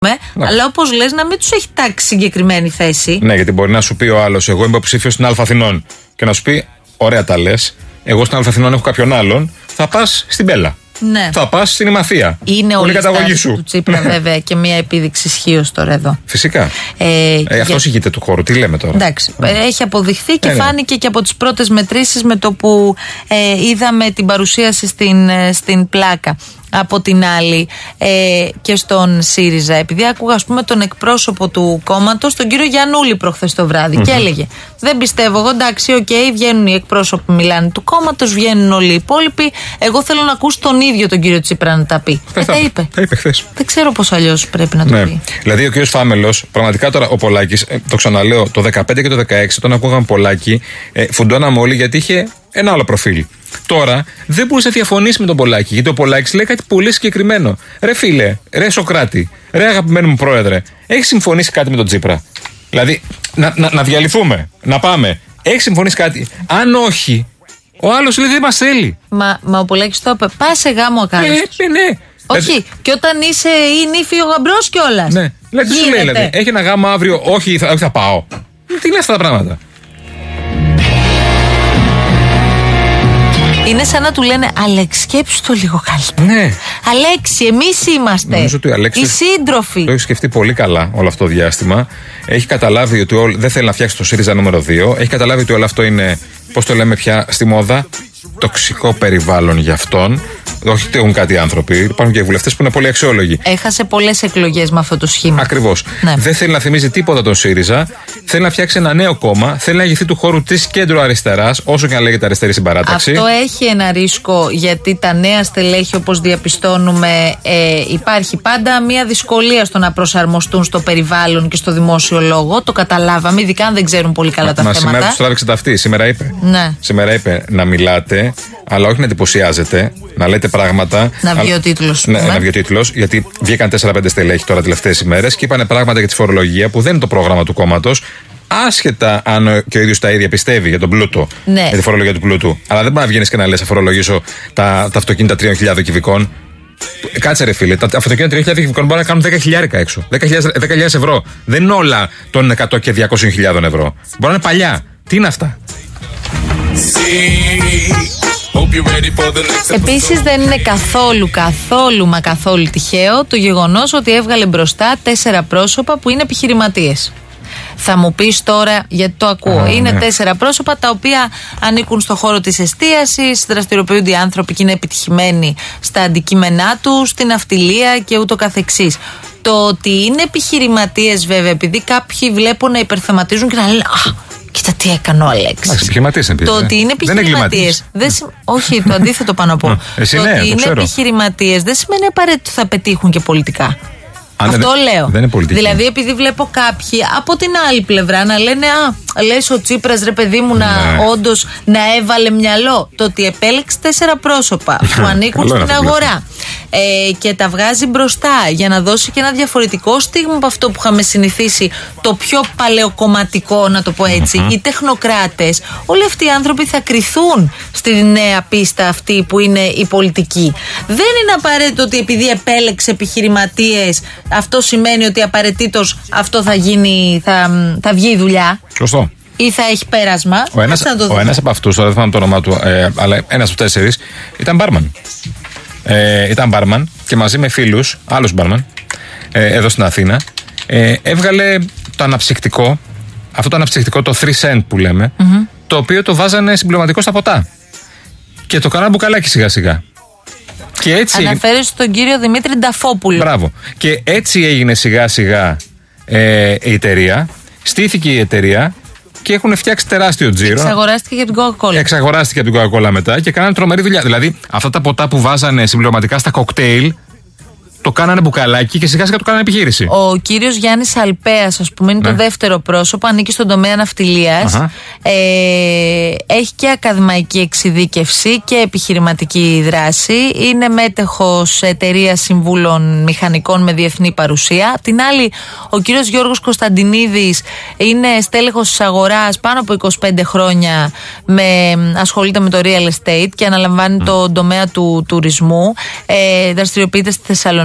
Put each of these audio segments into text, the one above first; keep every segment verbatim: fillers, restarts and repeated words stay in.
Ναι. Αλλά όπως λες, να μην τους έχει τάξει συγκεκριμένη θέση. Ναι, γιατί μπορεί να σου πει ο άλλος, εγώ είμαι υποψήφιος στην Α Αθηνών, και να σου πει, ωραία τα λες, εγώ στην Α Αθηνών έχω κάποιον άλλον, θα πας στην Μπέλα. Ναι. Θα πας στην Ημαθία. Είναι όλη η καταγωγή σου του Τσίπρα, βέβαια, και μια επίδειξη ισχύως τώρα εδώ. Φυσικά. Ε, ε, για... αυτός ηγείται του χώρου, τι λέμε τώρα. Εντάξει. Mm. Έχει αποδειχθεί και ε, ναι. φάνηκε και από τις πρώτες μετρήσεις με το που ε, είδαμε την παρουσίαση στην, στην πλάκα. Από την άλλη, ε, και στον ΣΥΡΙΖΑ, επειδή άκουγα, ας πούμε, τον εκπρόσωπο του κόμματος, τον κύριο Γιαννούλη, προχθές το βράδυ, mm-hmm. και έλεγε: δεν πιστεύω εγώ, εντάξει, οκ, okay, βγαίνουν οι εκπρόσωποι που μιλάνε του κόμματος, βγαίνουν όλοι οι υπόλοιποι. Εγώ θέλω να ακούσω τον ίδιο τον κύριο Τσίπρα να τα πει. Ε, τα είπε. Τα είπε χθες. Δεν ξέρω πώς αλλιώς πρέπει να το ναι. πει. Δηλαδή, ο κύριος Φάμελος, πραγματικά τώρα ο Πολάκης, ε, το ξαναλέω, το δεκαπέντε και το δεκαέξι, όταν ακούγαμε Πολάκη, ε, φουντώναμε όλοι γιατί είχε ένα άλλο προφίλ. Τώρα δεν μπορείς να διαφωνήσει με τον Πολάκη, γιατί ο Πολάκης λέει κάτι πολύ συγκεκριμένο. Ρε φίλε, ρε Σοκράτη, ρε αγαπημένο μου πρόεδρε, έχεις συμφωνήσει κάτι με τον Τσίπρα? Δηλαδή, να, να, να διαλυθούμε, να πάμε. Έχεις συμφωνήσει κάτι? Αν όχι, ο άλλος λέει δεν μας θέλει. Μα, μα ο Πολάκης το είπε, πας σε γάμο ακάλυστος. Ε, ναι. Όχι, δηλαδή, και όταν είσαι ή νύφη ο γαμπρός κιόλας. Ναι, δηλαδή τι σου λέει, δηλαδή, έχει ένα γάμο αύριο, όχι θα, θα πάω. Τι είναι αυτά τα πράγματα? Είναι σαν να του λένε, Αλέξη, σκέψου το λίγο καλύτερα. Ναι. Αλέξη, εμείς είμαστε. Νομίζω ότι ο Αλέξης, οι σύντροφοι. το έχει σκεφτεί πολύ καλά όλο αυτό το διάστημα. Έχει καταλάβει ότι όλ, δεν θέλει να φτιάξει το ΣΥΡΙΖΑ νούμερο δύο. Έχει καταλάβει ότι όλο αυτό είναι, πώς το λέμε πια στη μόδα, τοξικό περιβάλλον για αυτόν. Όχι ότι έχουν κάτι άνθρωποι. Υπάρχουν και βουλευτές που είναι πολύ αξιόλογοι. Έχασε πολλές εκλογές με αυτό το σχήμα. Ακριβώς. Ναι. Δεν θέλει να θυμίζει τίποτα τον ΣΥΡΙΖΑ. Θέλει να φτιάξει ένα νέο κόμμα. Θέλει να ηγηθεί του χώρου της κέντρο-αριστεράς, όσο και να λέγεται αριστερή συμπαράταξη. Αυτό έχει ένα ρίσκο, γιατί τα νέα στελέχη, όπως διαπιστώνουμε, ε, υπάρχει πάντα μια δυσκολία στο να προσαρμοστούν στο περιβάλλον και στο δημόσιο λόγο. Το καταλάβαμε, ειδικά αν δεν ξέρουν πολύ καλά τα μα, θέματα. Σήμερα του τράβηξε τα αυτή. Σήμερα είπε. Ναι. Σήμερα είπε να μιλάτε, αλλά όχι να εντυπωσιάζετε, να λέτε πράγματα. Να βγει ο τίτλος. Ναι, να βγει ο τίτλος, γιατί βγήκαν τέσσερα πέντε στελέχη τώρα τελευταίες ημέρες και είπανε πράγματα για τη φορολογία που δεν είναι το πρόγραμμα του κόμματος. Άσχετα αν και ο ίδιος τα ίδια πιστεύει για τον πλούτο, ναι. για τη φορολογία του πλούτου. Αλλά δεν μπορεί να βγαίνει και να λες: θα φορολογήσω τα, τα αυτοκίνητα τριών χιλιάδων κυβικών. Κάτσε ρε φίλε, τα αυτοκίνητα τριών χιλιάδων κυβικών μπορεί να κάνουν δέκα χιλιάρικα έξω. δέκα χιλιάδες ευρώ. Δεν είναι όλα των εκατό και διακόσιες χιλιάδων ευρώ. Μπορεί να είναι παλιά. Τι είναι αυτά? Επίσης δεν είναι καθόλου, καθόλου μα καθόλου τυχαίο το γεγονός ότι έβγαλε μπροστά τέσσερα πρόσωπα που είναι επιχειρηματίες. Θα μου πεις τώρα, γιατί το ακούω, Α, είναι ναι. τέσσερα πρόσωπα τα οποία ανήκουν στο χώρο της εστίασης, δραστηριοποιούνται οι άνθρωποι και είναι επιτυχημένοι στα αντικείμενά τους, στην ναυτιλία και ούτω καθεξής. Το ότι είναι επιχειρηματίες, βέβαια, επειδή κάποιοι βλέπουν να υπερθεματίζουν και να λένε «Α, κοίτα τι έκανε ο Αλέξης». Επιχειρηματίες είναι Το ότι είναι επιχειρηματίες. Όχι, το αντίθετο πάνω από. Εσύ το ναι, ότι το είναι ξέρω. επιχειρηματίες δεν σημαίνει απαραίτητο ότι θα πετύχουν και πολιτικά. Αν Αυτό δεν, λέω. Δεν είναι πολιτική. Δηλαδή, επειδή βλέπω κάποιοι από την άλλη πλευρά να λένε «Α, λες ο Τσίπρας, ρε παιδί μου, να Ναι. όντως να έβαλε μυαλό». Το ότι επέλεξε τέσσερα πρόσωπα που ανήκουν Καλό είναι στην αυτό που αγορά ε, και τα βγάζει μπροστά για να δώσει και ένα διαφορετικό στίγμα από αυτό που είχαμε συνηθίσει, το πιο παλαιοκομματικό, να το πω έτσι, οι τεχνοκράτες, όλοι αυτοί οι άνθρωποι θα κριθούν στη νέα πίστα αυτή που είναι η πολιτική. Δεν είναι απαραίτητο ότι επειδή επέλεξε επιχειρηματίες, αυτό σημαίνει ότι απαραίτητος αυτό θα γίνει, θα, θα βγει η δουλειά. Σωστό. Ή θα έχει πέρασμα. Ο ένας, ο ένας από αυτούς, τώρα δεν θυμάμαι το όνομά του, ε, αλλά ένας από τέσσερις ήταν μπάρμαν. Ε, ήταν μπάρμαν και μαζί με φίλους, άλλους μπάρμαν, ε, εδώ στην Αθήνα, ε, έβγαλε το αναψυκτικό, αυτό το αναψυκτικό, το three cent που λέμε, mm-hmm. το οποίο το βάζανε συμπληρωματικό στα ποτά. Και το κάνανε μπουκαλάκι σιγά σιγά. Και έτσι. Αναφέρεις στον κύριο Δημήτρη Νταφόπουλο. Μπράβο. Και έτσι έγινε σιγά σιγά ε, η εταιρεία. Στήθηκε η εταιρεία και έχουν φτιάξει τεράστιο τζίρο. Εξαγοράστηκε για την Coca-Cola. Εξαγοράστηκε από την Coca-Cola μετά και κάνανε τρομερή δουλειά. Δηλαδή, αυτά τα ποτά που βάζανε συμπληρωματικά στα κοκτέιλ, το κάνανε μπουκαλάκι και σιγά σιγά το κάνανε επιχείρηση. Ο κύριος Γιάννης Αλπέας, ας πούμε, είναι ναι. το δεύτερο πρόσωπο, ανήκει στον τομέα ναυτιλίας. Uh-huh. Ε, έχει και ακαδημαϊκή εξειδίκευση και επιχειρηματική δράση. Είναι μέτεχος εταιρείας συμβούλων μηχανικών με διεθνή παρουσία. Απ' την άλλη, ο κύριος Γιώργος Κωνσταντινίδης είναι στέλεχος της αγοράς πάνω από είκοσι πέντε χρόνια, με, ασχολείται με το real estate και αναλαμβάνει mm. το τομέα του τουρισμού. Ε, δραστηριοποιείται στη Θεσσαλονίκη.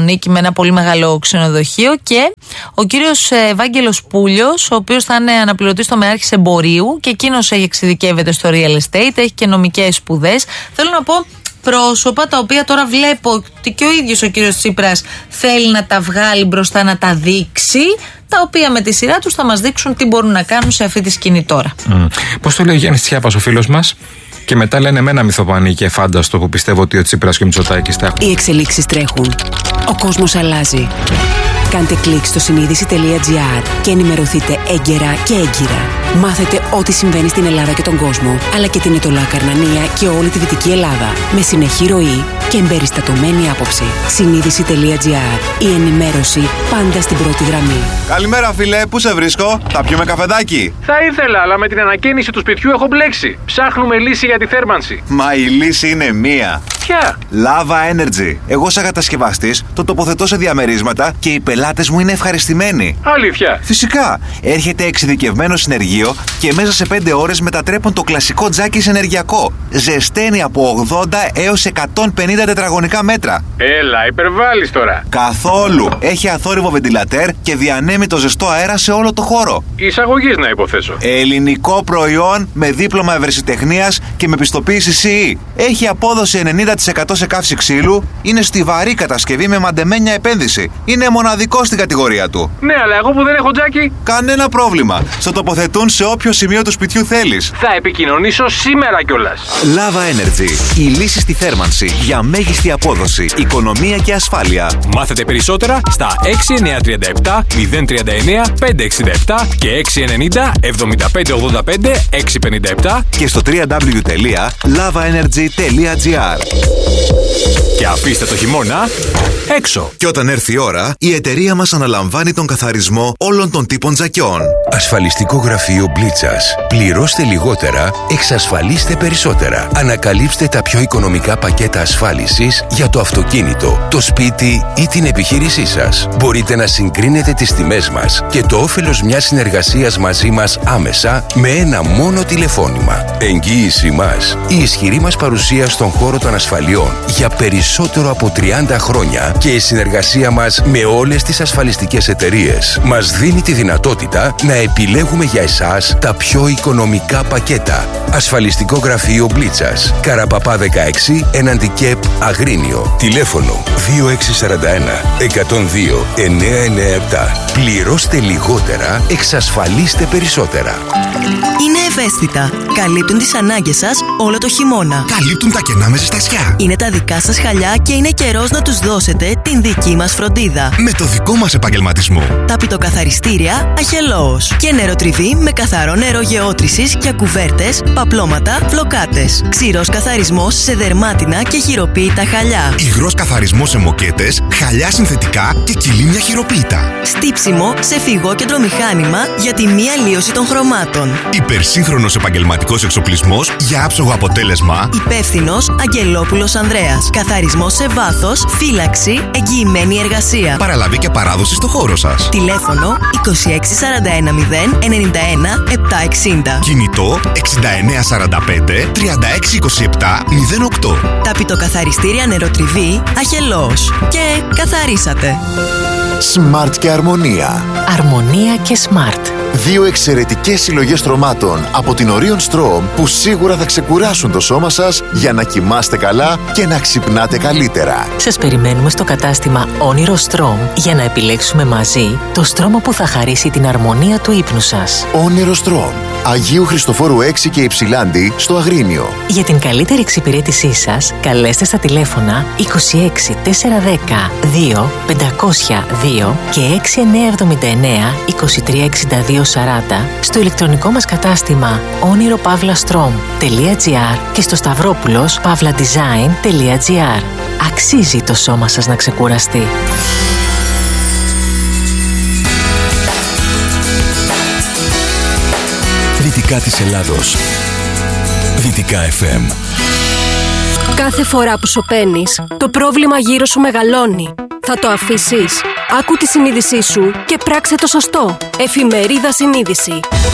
Θεσσαλονίκη με ένα πολύ μεγάλο ξενοδοχείο, και ο κύριος Ευάγγελος Πούλιος, ο οποίος θα είναι αναπληρωτής τομεάρχης εμπορίου και εκείνος εξειδικεύεται στο real estate, έχει και νομικές σπουδές. Θέλω να πω, πρόσωπα τα οποία τώρα βλέπω ότι και ο ίδιος ο κύριος Τσίπρας θέλει να τα βγάλει μπροστά, να τα δείξει, τα οποία με τη σειρά τους θα μας δείξουν τι μπορούν να κάνουν σε αυτή τη σκηνή τώρα. Mm. Πώς το λέει ο Γιάννης Τσιάπας, ο φίλος μας? Και μετά λένε με ένα μυθοπανή και φάνταστο που πιστεύω ότι ο Τσίπρας και ο Μητσοτάκης τα έχουν. Οι εξελίξεις τρέχουν. Ο κόσμος αλλάζει. Κάντε κλικ στο συνείδηση τελεία τζι άρ και ενημερωθείτε έγκαιρα και έγκυρα. Μάθετε ό,τι συμβαίνει στην Ελλάδα και τον κόσμο, αλλά και την Ετωλά Καρνανία και όλη τη Δυτική Ελλάδα, με συνεχή ροή και εμπεριστατωμένη άποψη. συνείδηση τελεία τζι άρ. Η ενημέρωση πάντα στην πρώτη γραμμή. Καλημέρα, φίλε, πού σε βρίσκω? Θα πιούμε καφεδάκι? Θα ήθελα, αλλά με την ανακαίνιση του σπιτιού έχω μπλέξει. Ψάχνουμε λύση για τη θέρμανση. Μα η λύση είναι μία. Ποια? Lava Energy. Εγώ, σαν κατασκευαστής, το τοποθετώ σε διαμερίσματα και οι πελάτες μου είναι ευχαριστημένοι. Αλήθεια? Φυσικά. Έρχεται εξειδικευμένο συνεργείο και μέσα σε πέντε ώρες μετατρέπουν το κλασικό τζάκι σε ενεργειακό. Ζεσταίνει από ογδόντα έως εκατόν πενήντα τετραγωνικά μέτρα. Έλα, υπερβάλλεις τώρα. Καθόλου. Έχει αθόρυβο βεντιλατέρ και διανέμει το ζεστό αέρα σε όλο το χώρο. Εισαγωγής, να υποθέσω. Ελληνικό προϊόν με δίπλωμα ευρεσιτεχνίας και με πιστοποίηση σι ι. Έχει απόδοση ενενήντα τοις εκατό σε καύση ξύλου. Είναι στιβαρή κατασκευή με μαντεμένια επένδυση. Είναι μοναδικό στην κατηγορία του. Ναι, αλλά εγώ που δεν έχω τζάκι. Κανένα πρόβλημα. Στο τοποθετούν σε όποιο σημείο του σπιτιού θέλεις. Θα επικοινωνήσω σήμερα κιόλας. Lava Energy. Η λύση στη θέρμανση για μέγιστη απόδοση, οικονομία και ασφάλεια. Μάθετε περισσότερα στα έξι εννιά τρία επτά μηδέν τρία εννιά πέντε έξι επτά και έξι εννιά μηδέν εβδομήντα πέντε ογδόντα πέντε εξακόσια πενήντα επτά και στο double-u double-u double-u τελεία lava energy τελεία τζι άρ. Και αφήστε το χειμώνα έξω. Και όταν έρθει η ώρα, η εταιρεία μας αναλαμβάνει τον καθαρισμό όλων των τύπων τζακιών. Ασφαλιστικό γραφείο Μπλίτσας. Πληρώστε λιγότερα, εξασφαλίστε περισσότερα. Ανακαλύψτε τα πιο οικονομικά πακέτα ασφάλισης για το αυτοκίνητο, το σπίτι ή την επιχείρησή σας. Μπορείτε να συγκρίνετε τις τιμές μας και το όφελος μιας συνεργασίας μαζί μας άμεσα με ένα μόνο τηλεφώνημα. Εγγύηση μας. Η ισχυρή μας παρουσία στον χώρο των ασφαλιών για περισσότερο από τριάντα χρόνια και η συνεργασία μας με όλες τις ασφαλιστικές εταιρείες μας δίνει τη δυνατότητα να επιλέγουμε για εσάς τα πιο οικονομικά πακέτα. Ασφαλιστικό γραφείο Μπλίτσας. Καραπαπά δεκαέξι, έναντι ΚΕΠ Αγρίνιο. Τηλέφωνο δύο έξι τέσσερα ένα εκατόν δύο εννιακόσια ενενήντα επτά. Πληρώστε λιγότερα, εξασφαλίστε περισσότερα. Είναι ευαίσθητα. Καλύπτουν τις ανάγκες σας όλο το χειμώνα. Καλύπτουν τα κενά με ζεστασιά. Είναι τα δικά σας χαλιά και είναι καιρός να τους δώσετε την δική μας φροντίδα. Με το δικό μας επαγγελματισμό. Τα πιτοκαθαριστήρια Αχελώος. Και νεροτριβή με καθαρό νερό γεώτρησης για κουβέρτες, παπλώματα, φλοκάτες. Ξηρός καθαρισμός σε δερμάτινα και χειροποίητα χαλιά. Υγρός καθαρισμός σε μοκέτες, χαλιά συνθετικά και κυλίμια χειροποίητα. Στύψιμο σε φυγόκεντρο μηχάνημα για τη μη αλλίωση των χρωμάτων. Υπερσύγχρονος επαγγελματικός εξοπλισμός για άψογο αποτέλεσμα. Υπεύθυνος Αγγελόπουλος Ανδρέας. Καθαρισμός σε βάθος, φύλαξη, εγγυημένη εργασία. Παραλαβή και παράδοση στο χώρο σας. Τηλέφωνο είκοσι έξι σαράντα ένα μηδέν ενενήντα ένα επτακόσια εξήντα. Κινητό εξήντα εννέα σαράντα πέντε τριάντα έξι είκοσι επτά μηδέν οκτώ. Τα πιτοκαθαριστήρια νεροτριβή Αχελώος. Και καθαρίσατε. Smart και Αρμονία. Αρμονία και Smart. Δύο εξαιρετικές συλλογές στρωμάτων από την Orion Strom που σίγουρα θα ξεκουράσουν το σώμα σας για να κοιμάστε καλά και να ξυπνάτε καλύτερα. Σας περιμένουμε στο κατάστημα Όνειρο Strom για να επιλέξουμε μαζί το στρώμα που θα χαρίσει την αρμονία του ύπνου σας. Όνειρο Strom. Αγίου Χριστοφόρου έξι και Υψηλάντη στο Αγρίνιο. Για την καλύτερη εξυπηρέτησή σας, καλέστε στα τηλέφωνα είκοσι έξι τετρακόσια δέκα δύο πεντακόσια δύο και έξι εννιά εβδομήντα εννέα είκοσι τρία εξήντα δύο σαράντα στο ηλεκτρονικό μας κατάστημα όνειρο παύλα στρομ τελεία τζι άρ και στο σταυρόπουλος παύλα design τελεία τζι άρ. Αξίζει το σώμα σας να ξεκουραστεί. Δυτικά της Ελλάδος. Δυτικά εφ εμ. Κάθε φορά που σωπαίνεις, το πρόβλημα γύρω σου μεγαλώνει. Θα το αφήσεις? Άκου τη συνείδησή σου και πράξε το σωστό. Εφημερίδα Συνείδηση.